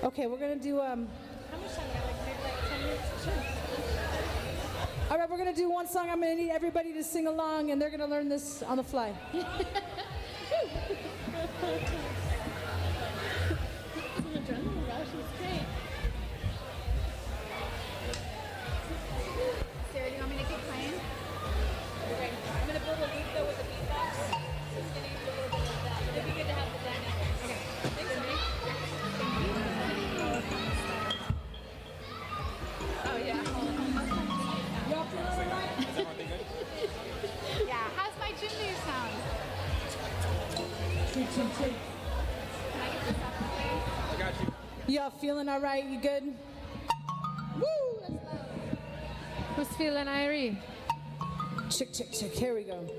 Okay, we're gonna do How much time? Maybe like 10 minutes? Sure. all right, we're gonna do one song. I'm gonna need everybody to sing along, and they're gonna learn this on the fly. Some adrenaline rush is great. Sarah, do you want me to keep playing? Okay. I'm gonna build a loop though with the beatbox. So it's gonna need a little bit of that. But it'd be good to have the dynamics. Okay. Thanks, Sarah. Oh yeah. Y'all feel all right? Yeah. How's my chimney sound? Cheek, cheek, cheek. Can I get this off the way? I got you. Y'all feeling all right? You good? Woo! That's loud. Who's feeling Irie? Check, check, check. Here we go.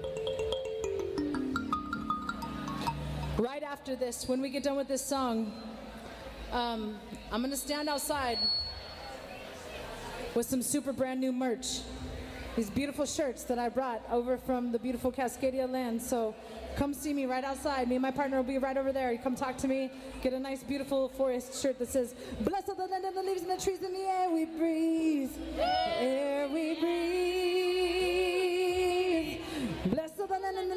Right after this, when we get done with this song, I'm gonna stand outside with some super brand new merch. These beautiful shirts that I brought over from the beautiful Cascadia land. So come see me right outside. Me and my partner will be right over there. You come talk to me. Get a nice, beautiful forest shirt that says, "Blessed are the land and the leaves and the trees and the air we breathe. The air we breathe. Blessed are the land and the